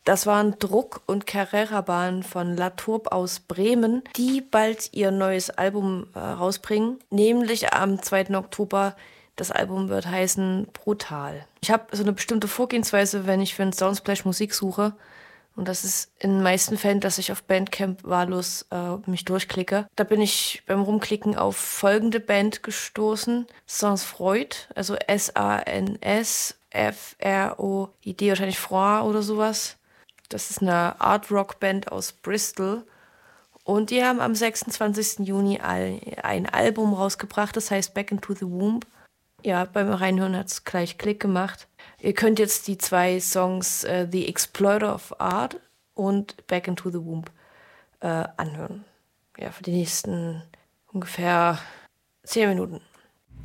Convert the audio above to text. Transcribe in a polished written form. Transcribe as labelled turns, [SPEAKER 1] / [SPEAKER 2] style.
[SPEAKER 1] Das waren Druck und Carrera-Bahn von La Tourbe aus Bremen, die bald ihr neues Album rausbringen, nämlich am 2. Oktober. Das Album wird heißen Brutal. Ich habe so eine bestimmte Vorgehensweise, wenn ich für einen Soundsplash Musik suche. Und das ist in den meisten Fällen, dass ich auf Bandcamp wahllos mich durchklicke. Da bin ich beim Rumklicken auf folgende Band gestoßen. Sans Freud, also Sansfroid, wahrscheinlich Froid oder sowas. Das ist eine Art-Rock-Band aus Bristol. Und die haben am 26. Juni ein Album rausgebracht, das heißt Back into the Womb. Ja, beim Reinhören hat es gleich Klick gemacht. Ihr könnt jetzt die 2 Songs The Exploiter of Art und Back into the Womb anhören. Ja, für die nächsten ungefähr 10 Minuten.